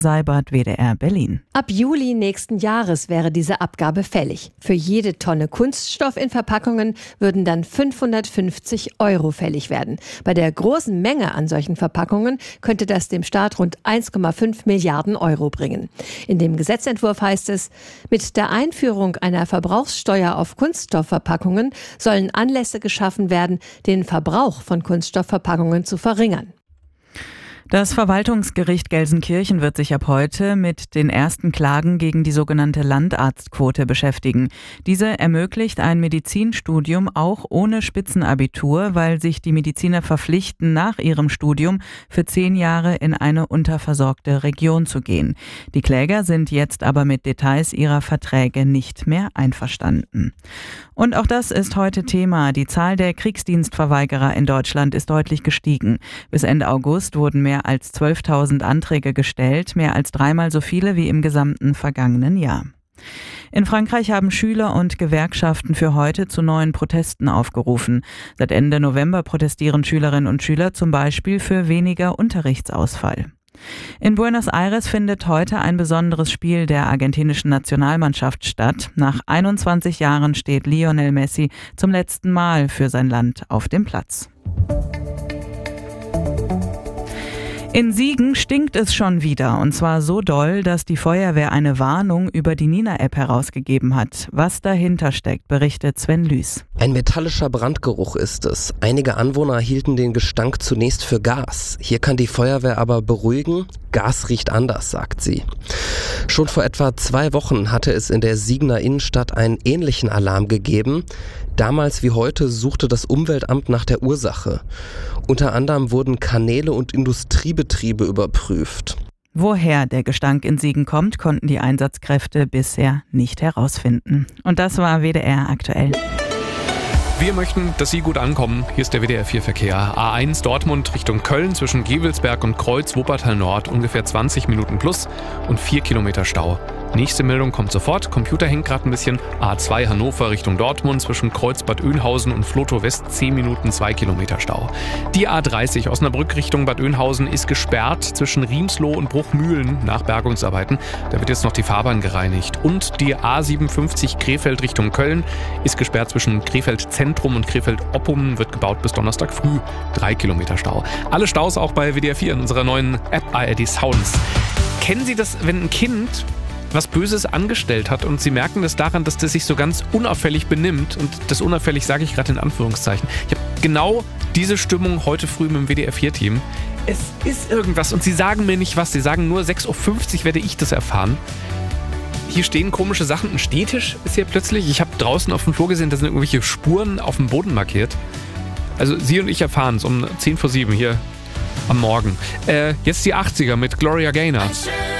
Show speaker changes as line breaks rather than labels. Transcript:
Seibert, WDR Berlin.
Ab Juli nächsten Jahres wäre diese Abgabe fällig. Für jede Tonne Kunststoff in Verpackungen würden dann 550 € fällig werden. Bei der großen Menge an solchen Verpackungen könnte das dem Staat rund 1,5 Milliarden € bringen. In dem Gesetzentwurf heißt es, mit der Einführung einer Verbrauchssteuer auf Kunststoffverpackungen sollen Anlässe geschaffen werden, den Verbrauch von Kunststoffverpackungen zu verringern.
Das Verwaltungsgericht Gelsenkirchen wird sich ab heute mit den ersten Klagen gegen die sogenannte Landarztquote beschäftigen. Diese ermöglicht ein Medizinstudium auch ohne Spitzenabitur, weil sich die Mediziner verpflichten, nach ihrem Studium für 10 Jahre in eine unterversorgte Region zu gehen. Die Kläger sind jetzt aber mit Details ihrer Verträge nicht mehr einverstanden. Und auch das ist heute Thema. Die Zahl der Kriegsdienstverweigerer in Deutschland ist deutlich gestiegen. Bis Ende August wurden mehr als 12.000 Anträge gestellt, mehr als 3-mal so viele wie im gesamten vergangenen Jahr. In Frankreich haben Schüler und Gewerkschaften für heute zu neuen Protesten aufgerufen. Seit Ende November protestieren Schülerinnen und Schüler zum Beispiel für weniger Unterrichtsausfall. In Buenos Aires findet heute ein besonderes Spiel der argentinischen Nationalmannschaft statt. Nach 21 Jahren steht Lionel Messi zum letzten Mal für sein Land auf dem Platz. In Siegen stinkt es schon wieder, und zwar so doll, dass die Feuerwehr eine Warnung über die Nina-App herausgegeben hat. Was dahinter steckt, berichtet Sven Lüß.
Ein metallischer Brandgeruch ist es. Einige Anwohner hielten den Gestank zunächst für Gas. Hier kann die Feuerwehr aber beruhigen. Gas riecht anders, sagt sie. Schon vor etwa 2 Wochen hatte es in der Siegener Innenstadt einen ähnlichen Alarm gegeben. Damals wie heute suchte das Umweltamt nach der Ursache. Unter anderem wurden Kanäle und Industriebetriebe überprüft.
Woher der Gestank in Siegen kommt, konnten die Einsatzkräfte bisher nicht herausfinden. Und das war WDR aktuell.
Wir möchten, dass Sie gut ankommen. Hier ist der WDR 4 Verkehr. A1 Dortmund Richtung Köln zwischen Gevelsberg und Kreuz Wuppertal Nord. Ungefähr 20 Minuten plus und 4 Kilometer Stau. Nächste Meldung kommt sofort. Computer hängt gerade ein bisschen. A2 Hannover Richtung Dortmund zwischen Kreuz Bad Oeynhausen und Flotow West 10 Minuten 2 Kilometer Stau. Die A30 Osnabrück Richtung Bad Oeynhausen ist gesperrt zwischen Riemsloh und Bruchmühlen nach Bergungsarbeiten. Da wird jetzt noch die Fahrbahn gereinigt. Und die A57 Krefeld Richtung Köln ist gesperrt zwischen Krefeld Zentrum und Krefeld Oppum. Wird gebaut bis Donnerstag früh. 3 Kilometer Stau. Alle Staus auch bei WDR 4 in unserer neuen App ARD Sounds. Kennen Sie das, wenn ein Kind was Böses angestellt hat und Sie merken das daran, dass das sich so ganz unauffällig benimmt, und das unauffällig sage ich gerade in Anführungszeichen. Ich habe genau diese Stimmung heute früh mit dem WDR-4-Team. Es ist irgendwas und Sie sagen mir nicht was, Sie sagen nur 6.50 Uhr werde ich das erfahren. Hier stehen komische Sachen, ein Stehtisch ist hier plötzlich. Ich habe draußen auf dem Flur gesehen, da sind irgendwelche Spuren auf dem Boden markiert. Also Sie und ich erfahren es um 6:50 hier am Morgen. Jetzt die 80er mit Gloria Gaynor.